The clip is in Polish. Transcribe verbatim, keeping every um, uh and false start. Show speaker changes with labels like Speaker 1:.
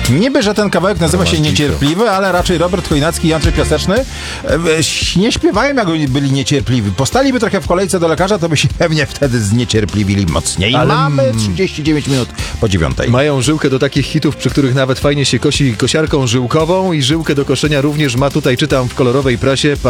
Speaker 1: Niby, że ten kawałek nazywa się Niecierpliwy, ale raczej Robert Chojnacki i Andrzej Piaseczny e, nie śpiewają, jak oni byli niecierpliwi. Postaliby trochę w kolejce do lekarza, to by się pewnie wtedy zniecierpliwili mocniej.
Speaker 2: Ale
Speaker 1: mamy trzydzieści dziewięć minut po dziewiątej.
Speaker 2: Mają żyłkę do takich hitów, przy których nawet fajnie się kosi kosiarką żyłkową i żyłkę do koszenia również ma tutaj, czytam w kolorowej prasie, pan